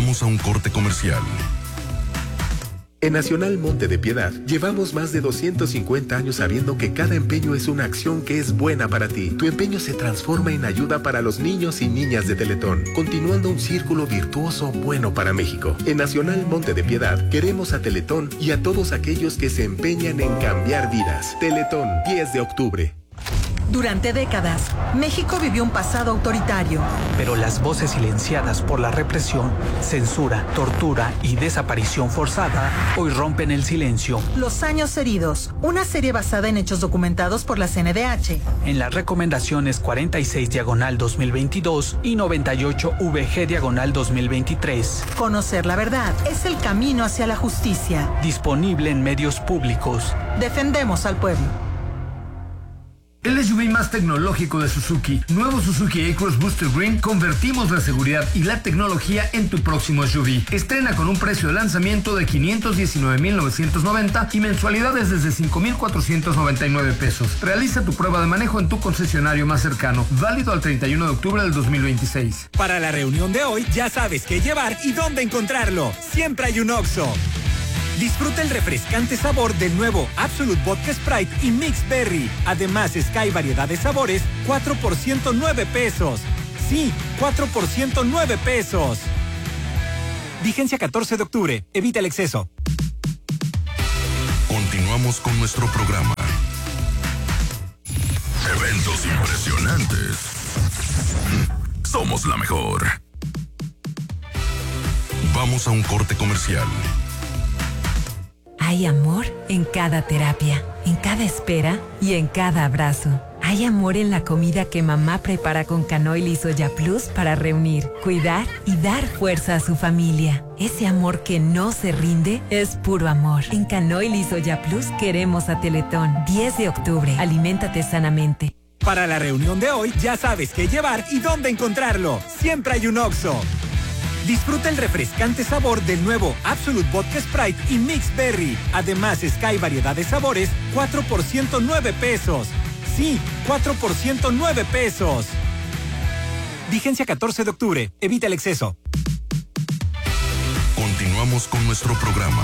Vamos a un corte comercial. En Nacional Monte de Piedad, llevamos más de 250 años sabiendo que cada empeño es una acción que es buena para ti. Tu empeño se transforma en ayuda para los niños y niñas de Teletón, continuando un círculo virtuoso bueno para México. En Nacional Monte de Piedad, queremos a Teletón y a todos aquellos que se empeñan en cambiar vidas. Teletón, 10 de octubre. Durante décadas, México vivió un pasado autoritario. Pero las voces silenciadas por la represión, censura, tortura y desaparición forzada hoy rompen el silencio. Los años heridos, una serie basada en hechos documentados por la CNDH. En las recomendaciones 46/2022 y 98/VG/2023. Conocer la verdad es el camino hacia la justicia. Disponible en medios públicos. Defendemos al pueblo. El SUV más tecnológico de Suzuki, nuevo Suzuki A-Cross Booster Green, convertimos la seguridad y la tecnología en tu próximo SUV. Estrena con un precio de lanzamiento de $519,990 y mensualidades desde $5,499. Realiza tu prueba de manejo en tu concesionario más cercano, válido al 31 de octubre del 2026. Para la reunión de hoy, ya sabes qué llevar y dónde encontrarlo. Siempre hay un Oxxo. Disfruta el refrescante sabor del nuevo Absolute Vodka Sprite y Mix Berry. Además, Sky variedad de sabores, 4 por $109. Sí, 4 por $109. Vigencia 14 de octubre. Evita el exceso. Continuamos con nuestro programa. Eventos impresionantes. Somos la mejor. Vamos a un corte comercial. Hay amor en cada terapia, en cada espera y en cada abrazo. Hay amor en la comida que mamá prepara con Canoil y Soya Plus para reunir, cuidar y dar fuerza a su familia. Ese amor que no se rinde es puro amor. En Canoil y Soya Plus queremos a Teletón. 10 de octubre. Aliméntate sanamente. Para la reunión de hoy, ya sabes qué llevar y dónde encontrarlo. Siempre hay un Oxxo. Disfruta el refrescante sabor del nuevo Absolute Vodka Sprite y Mix Berry. Además, Sky variedad de sabores, 4 por $109. Sí, 4 por $109. Vigencia 14 de octubre. Evita el exceso. Continuamos con nuestro programa.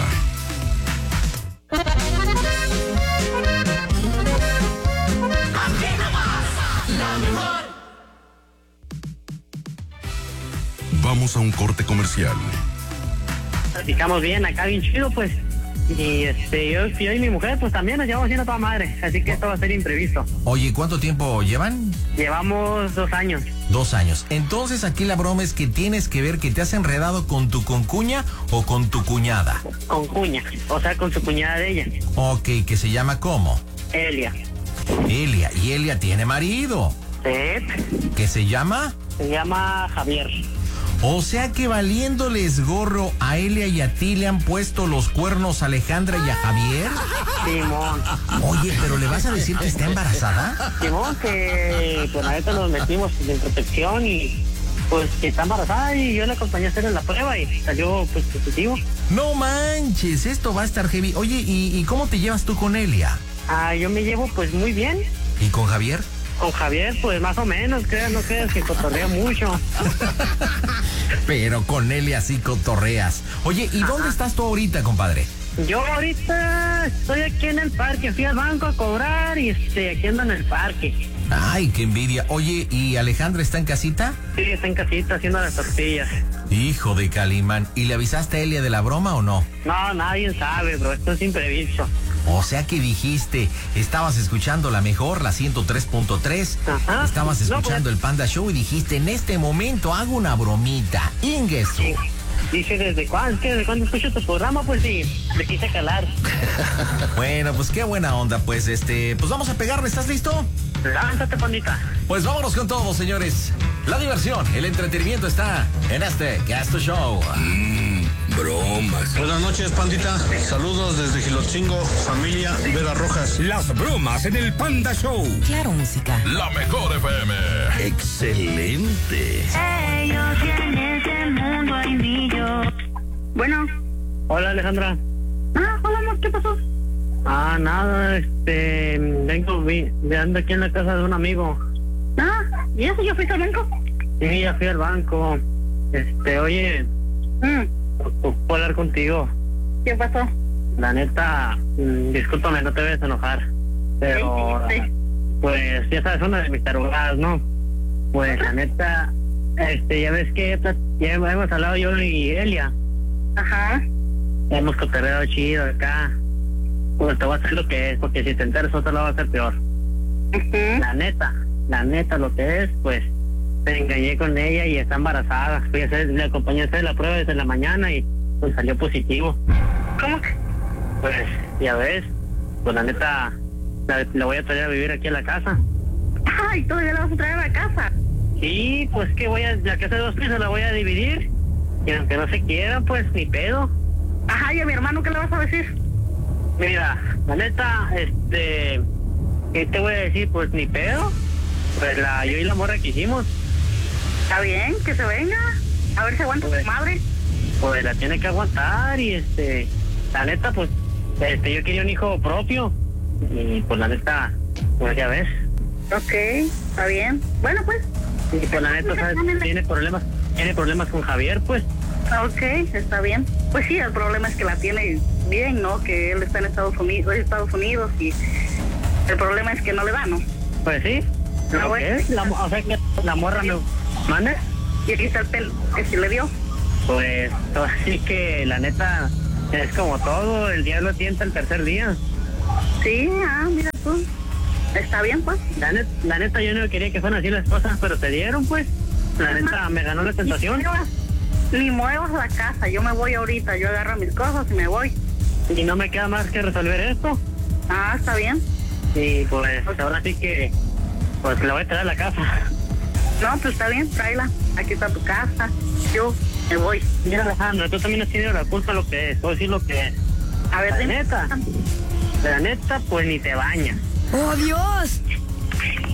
Vamos a un corte comercial. Platicamos bien, acá bien chido, pues. Y yo y mi mujer, pues también nos llevamos haciendo toda madre. Así que esto va a ser imprevisto. Oye, ¿cuánto tiempo llevan? Llevamos 2 años. 2 años. Entonces aquí la broma es que tienes que ver que te has enredado con tu concuña o con tu cuñada. Con cuña, o sea, con su cuñada de ella. Ok, ¿que se llama cómo? Elia. Elia, y Elia tiene marido. ¿Sí? ¿Qué se llama? Se llama Javier. O sea que valiéndoles gorro a Elia y a ti le han puesto los cuernos a Alejandra y a Javier. Simón. Oye, ¿pero le vas a decir que está embarazada? Simón, que pues ahorita nos metimos en protección y pues que está embarazada y yo le acompañé a hacer la prueba y salió pues positivo. No manches, esto va a estar heavy. Oye, ¿y cómo te llevas tú con Elia? Yo me llevo pues muy bien. ¿Y con Javier? Con Javier, pues más o menos, no creas que cotorrea mucho. Pero con Elia sí cotorreas. Oye, ¿y dónde estás tú ahorita, compadre? Yo ahorita estoy aquí en el parque, fui al banco a cobrar y aquí ando en el parque. Ay, qué envidia. Oye, ¿y Alejandra está en casita? Sí, está en casita haciendo las tortillas. Hijo de Calimán. ¿Y le avisaste a Elia de la broma o no? No, nadie sabe, bro, esto es imprevisto. O sea que dijiste, estabas escuchando la mejor, la 103.3, estabas escuchando el Panda Show y dijiste, en este momento hago una bromita. Ingesu. Sí. Dice, ¿desde cuándo escucho tu programa? Pues sí, le quise calar. Bueno, pues qué buena onda, pues pues vamos a pegarle, ¿estás listo? Lánzate, pandita. Pues vámonos con todo, señores. La diversión, el entretenimiento está en este Gasto Show. Bromas. Buenas noches, pandita. Saludos desde Gilotzingo, familia Vera Rojas. Las bromas en el Panda Show. Claro, música. La mejor FM. Excelente. Ellos y en ese mundo hay millos. Bueno. Hola, Alejandra. Hola, amor, ¿qué pasó? Nada, ando aquí en la casa de un amigo. ¿Y eso ya fuiste al banco? Sí, ya fui al banco. Oye, Puedo hablar contigo. ¿Qué pasó? La neta, discúlpame, no te vayas a enojar, pero pues ya sabes, una de mis tarugadas, ¿no? Pues la neta, ya ves que ya hemos hablado yo y Elia. Ajá. Hemos cotorreado chido acá. Pues te voy a hacer lo que es, porque si te enteras otro lado va a ser peor. La neta, lo que es, pues me engañé con ella y está embarazada. Le acompañé a hacer la prueba desde la mañana y pues salió positivo. ¿Cómo que? Pues ya ves, pues la neta la voy a traer a vivir aquí a la casa. Ay, ¿todavía la vas a traer a la casa? Sí, pues que la casa de 2 pisos la voy a dividir. Y aunque no se quieran, pues ni pedo. Ajá, ¿y a mi hermano qué le vas a decir? Mira, la neta, ¿qué te voy a decir? Pues ni pedo. Pues yo y la morra que hicimos. Está bien, que se venga. A ver si aguanta su madre. Pues la tiene que aguantar y la neta, pues, yo quería un hijo propio. Y pues la neta, pues ya ves. Ok, está bien. Bueno, pues. Y pues la neta, ¿sabes? Tiene problemas con Javier, pues. Ok, está bien. Pues sí, el problema es que la tiene bien, ¿no? Que él está en Estados Unidos y el problema es que no le da, ¿no? Pues sí. ¿Lo que es? O sea que la morra me manda. Y aquí está el pelo que sí le dio. Pues así que la neta es como todo, el diablo tienta el tercer día. Sí, mira tú. Está bien, pues. La neta yo no quería que fueran así las cosas, pero te dieron, pues. La neta me ganó la tentación. Ni muevas la casa, yo me voy ahorita, yo agarro mis cosas y me voy. Y no me queda más que resolver esto. Está bien. Y pues ahora sí que pues la voy a traer a la casa. No, pues está bien, tráela. Aquí está tu casa. Yo me voy. Mira, Alejandra, tú también has tenido la culpa de lo que es. Voy a decir lo que es. A ver, la neta, pues ni te bañas. ¡Oh, Dios!